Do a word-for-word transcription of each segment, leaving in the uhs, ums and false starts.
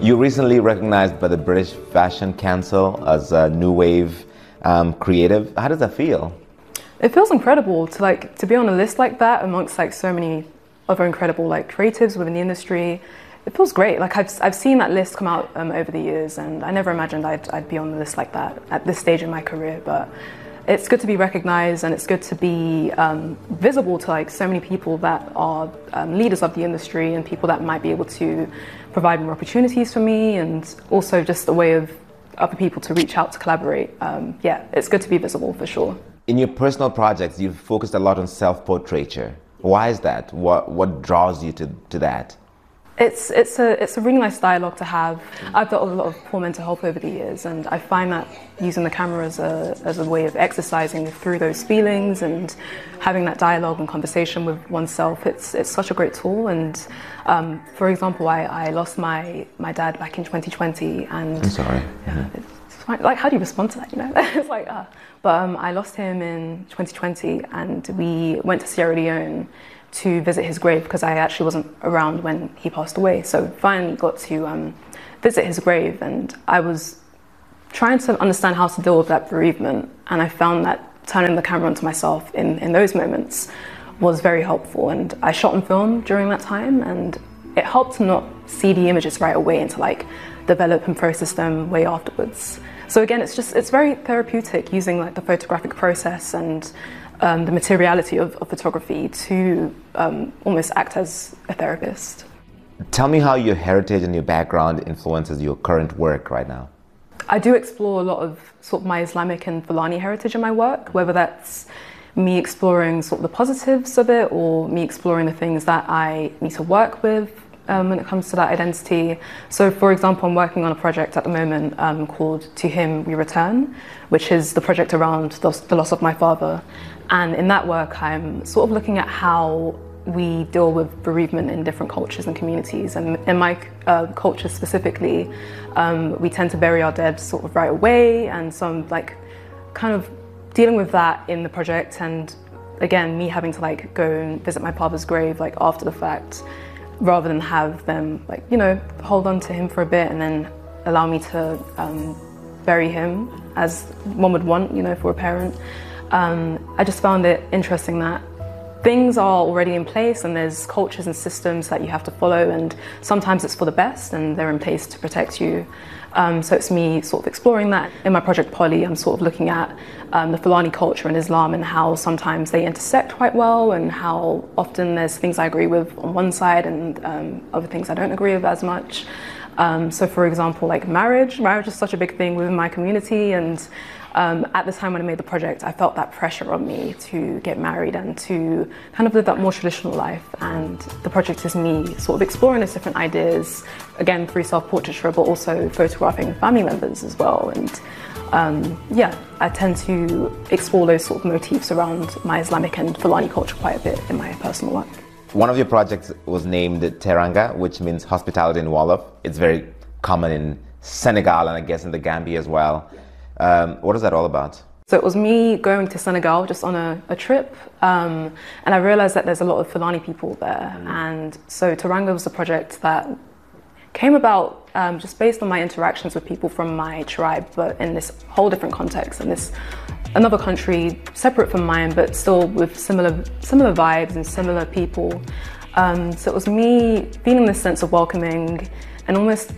You recently recognized by the British Fashion Council as a new wave um, creative. How does that feel? It feels incredible to like to be on a list like that amongst like so many other incredible like creatives within the industry. It feels great. Like I've I've seen that list come out um, over the years, and I never imagined I'd I'd be on the list like that at this stage in my career. But it's good to be recognized, and it's good to be um, visible to like so many people that are um, leaders of the industry and people that might be able to provide more opportunities for me, and also just a way of other people to reach out to collaborate. Um, yeah, it's good to be visible for sure. In your personal projects, you've focused a lot on self-portraiture. Why is that? What what draws you to, to that? It's it's a it's a really nice dialogue to have. I've done a lot of poor mental health over the years, and I find that using the camera as a as a way of exercising through those feelings and having that dialogue and conversation with oneself, it's it's such a great tool. And um, for example, I, I lost my my dad back in twenty twenty, and I'm sorry. Yeah, Mm-hmm. it's fine. Like, how do you respond to that? You know, it's like ah. Uh, but um, I lost him in twenty twenty, and we went to Sierra Leone to visit his grave because I actually wasn't around when he passed away. So finally got to um, visit his grave, and I was trying to understand how to deal with that bereavement, and I found that turning the camera onto myself in, in those moments was very helpful. And I shot and filmed during that time, and it helped to not see the images right away and to like develop and process them way afterwards. So again, it's just it's very therapeutic using like the photographic process and Um, the materiality of, of photography to um, almost act as a therapist. Tell me how your heritage and your background influences your current work right now. I do explore a lot of sort of my Islamic and Fulani heritage in my work, whether that's me exploring sort of the positives of it or me exploring the things that I need to work with um, when it comes to that identity. So for example, I'm working on a project at the moment um, called To Him We Return, which is the project around the, the loss of my father. And in that work, I'm sort of looking at how we deal with bereavement in different cultures and communities. And in my uh, culture specifically, um, we tend to bury our dead sort of right away. And so I'm like kind of dealing with that in the project. And again, me having to like go and visit my father's grave like after the fact, rather than have them like, you know, hold on to him for a bit and then allow me to um, bury him as one would want, you know, for a parent. Um, I just found it interesting that things are already in place and there's cultures and systems that you have to follow, and sometimes it's for the best and they're in place to protect you. Um, so it's me sort of exploring that. In my project Poly, I'm sort of looking at um, the Fulani culture and Islam and how sometimes they intersect quite well, and how often there's things I agree with on one side and um, other things I don't agree with as much. Um, so for example, like marriage, marriage is such a big thing within my community, and Um, at the time when I made the project, I felt that pressure on me to get married and to kind of live that more traditional life. And the project is me sort of exploring those different ideas, again, through self-portraiture, but also photographing family members as well. And um, yeah, I tend to explore those sort of motifs around my Islamic and Fulani culture quite a bit in my personal work. One of your projects was named Teranga, which means hospitality in Wolof. It's very common in Senegal and I guess in the Gambia as well. Um, what is that all about? So it was me going to Senegal just on a, a trip, um, and I realized that there's a lot of Fulani people there. Mm. And so Teranga was a project that came about um, just based on my interactions with people from my tribe, but in this whole different context, and this another country separate from mine, but still with similar similar vibes and similar people. Um, so it was me feeling this sense of welcoming and almost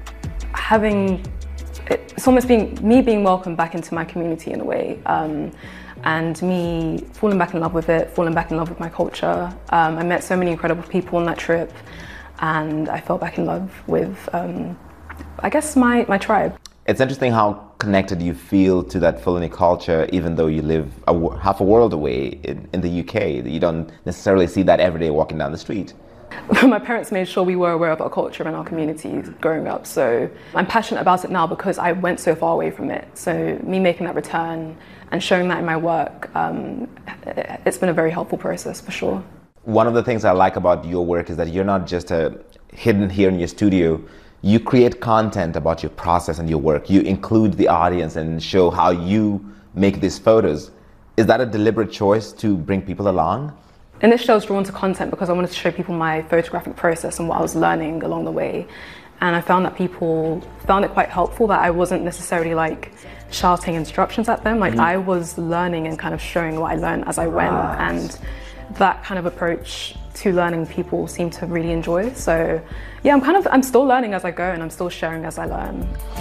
having It's almost being me being welcomed back into my community in a way, um, and me falling back in love with it, falling back in love with my culture. Um, I met so many incredible people on that trip, and I fell back in love with, um, I guess, my, my tribe. It's interesting how connected you feel to that Fulani culture, even though you live a, half a world away in, in the U K. You don't necessarily see that every day walking down the street. My parents made sure we were aware of our culture and our communities growing up, so I'm passionate about it now because I went so far away from it. So me making that return and showing that in my work, um, it's been a very helpful process for sure. One of the things I like about your work is that you're not just uh, hidden here in your studio. You create content about your process and your work. You include the audience and show how you make these photos. Is that a deliberate choice to bring people along? Initially, I was drawn to content because I wanted to show people my photographic process and what I was learning along the way. and I found that people found it quite helpful that I wasn't necessarily like shouting instructions at them. Like mm-hmm. I was learning and kind of showing what I learned as I went, right. and that kind of approach to learning people seem to really enjoy. So yeah, I'm kind of I'm still learning as I go, and I'm still sharing as I learn.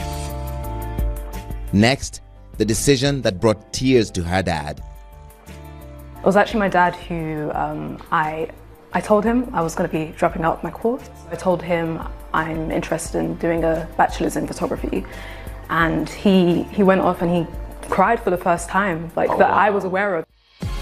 Next, the decision that brought tears to her dad. It was actually my dad who um, I I told him I was going to be dropping out my course. I told him I'm interested in doing a bachelor's in photography, and he he went off and he cried for the first time, like oh, that wow. I was aware of.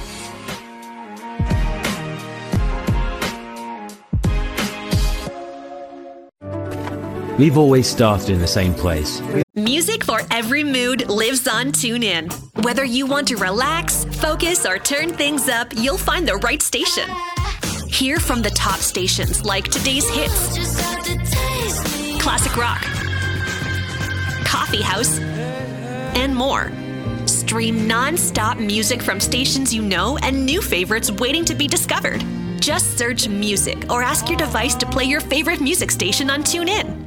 We've always started in the same place. Music for every mood lives on TuneIn. Whether you want to relax, focus, or turn things up, you'll find the right station. Hear from the top stations like today's hits, classic rock, coffee house, and more. Stream non-stop music from stations you know and new favorites waiting to be discovered. Just search music or ask your device to play your favorite music station on TuneIn.